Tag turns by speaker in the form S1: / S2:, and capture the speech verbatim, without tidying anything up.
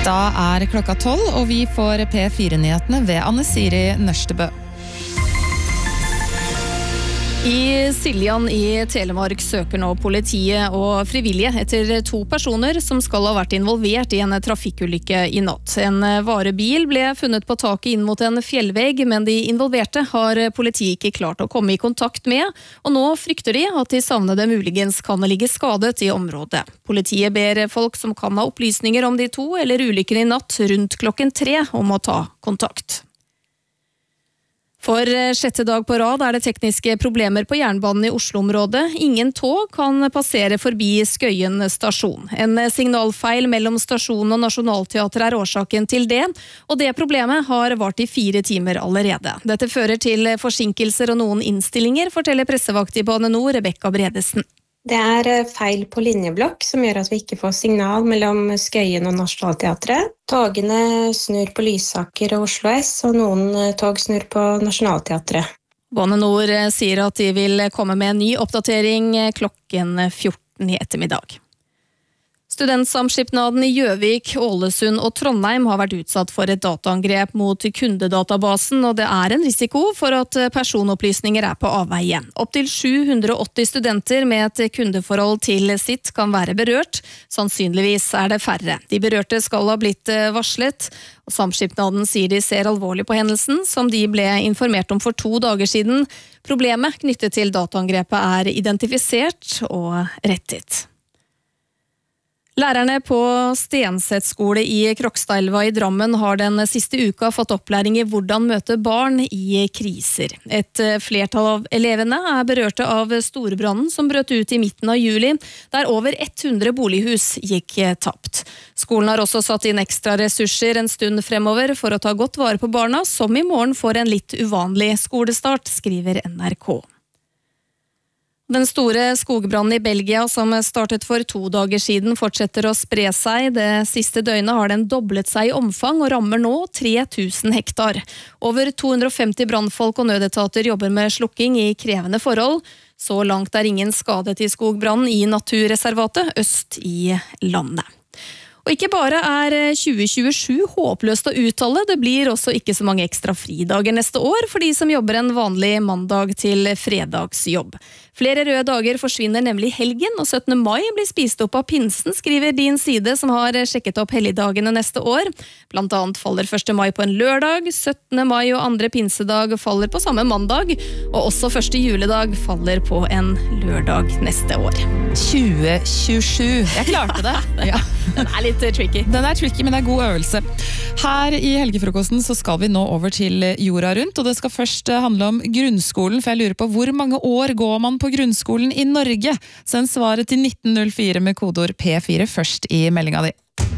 S1: Da er klokka tolv, og vi får P fire-nyhetene ved Anne Siri Nørstebø.
S2: I Siljan i Telemark søker nå politiet og frivillige etter to personer som skal ha vært involvert i en trafikkulykke i natt. En varebil ble funnet på taket inn mot en fjellvegg, men de involverte har politiet ikke klart å komme i kontakt med, og nå frykter de at de savnede muligens kan ligge skadet i området. Politiet ber folk som kan ha opplysninger om de to eller ulykken i natt rundt klokken tre om å ta kontakt. For sjette dag på rad er det tekniske problemer på jernbanen i Oslo-området. Ingen tog kan passere forbi Skøyen stasjon. En signalfeil mellom stasjonen og Nationaltheatret er årsaken til det, og det problemet har vart i fire timer allerede. Dette fører til forsinkelser og noen innstillinger, forteller pressevakt i Bane Nor, Rebecca Bredesen.
S3: Det er feil på linjeblokk som gjør at vi ikke får signal mellom Skøyen og Nationaltheatret. Togene snur på Lysaker og Oslo S, og noen tog snur på Nationaltheatret.
S2: Bane Nor sier at de vil komme med en ny oppdatering klokken fjorten i ettermiddag. Studentsamskipnaden i Gjøvik, Ålesund og Trondheim har vært utsatt for et dataangrep mot kundedatabasen, og det er en risiko for at personopplysninger er på avveie. Opp til sju hundre og åtti studenter med et kundeforhold til sitt kan være berørt. Sannsynligvis er det færre. De berørte skal ha blitt varslet, og samskipnaden sier de ser alvorlig på hendelsen, som de ble informert om for to dager siden. Problemet knyttet til dataangrepet er identifisert og rettet. Lærerne på Stenseth skole i Krokstadelva i Drammen har den siste uka fått opplæring i hvordan møte barn i kriser. Et flertall av elevene er berørte av storbrannen som brøt ut i midten av juli, der over hundre bolighus gikk tapt. Skolen har også satt inn ekstra ressurser en stund fremover for å ta godt vare på barna, som i morgen får en litt uvanlig skolestart, skriver N R K. Den store skogbrannen i Belgia som startet for to dager siden fortsetter å spre seg. Det siste døgnet har den doblet seg i omfang og rammer nå tre tusen hektar. Over to hundre og femti brannfolk og nødetater jobber med slukking i krevende forhold. Så langt er ingen skadet i skogbrannen i naturreservatet øst i landet. Og ikke bare er tjue tjuesju håpløst å uttale, det blir også ikke så mange ekstra fridager neste år for de som jobber en vanlig mandag til fredagsjobb. Flere røde dager forsvinner nemlig helgen, og syttende mai blir spist opp av pinsen, skriver Din Side, som har sjekket opp helligdagene neste år. Blant annet faller første mai på en lørdag, syttende mai og andre pinsedag faller på samme mandag, og også første juledag faller på en lørdag neste år.
S1: tjue tjuesju, jeg klarte det. Ja.
S2: Den er litt tricky.
S1: Den er tricky, men det er god øvelse. Her i helgefrokosten så skal vi nå over til jorda rundt, og det skal først handle om grunnskolen, for jeg lurer på hvor mange år går man på grunnskolen i Norge? Send svaret til nitten null fire med kodeord P fire først i meldinga di.